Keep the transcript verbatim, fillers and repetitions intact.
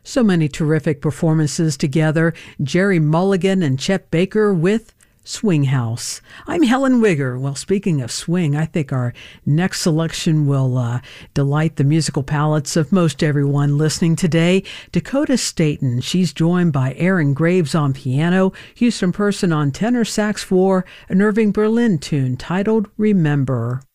So many terrific performances together. Jerry Mulligan and Chet Baker with Swing House. I'm Helen Wigger. Well, speaking of swing, I think our next selection will uh, delight the musical palates of most everyone listening today. Dakota Staton. She's joined by Aaron Graves on piano, Houston Person on tenor sax for an Irving Berlin tune titled Remember.